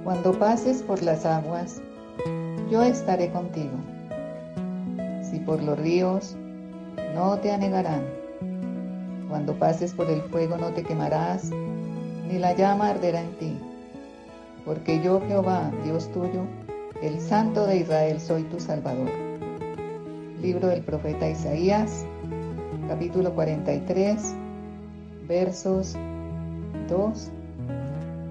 Cuando pases por las aguas, yo estaré contigo. Si por los ríos, no te anegarán. Cuando pases por el fuego no te quemarás, ni la llama arderá en ti. Porque yo, Jehová, Dios tuyo, el Santo de Israel, soy tu Salvador. Libro del profeta Isaías, capítulo 43, versos 2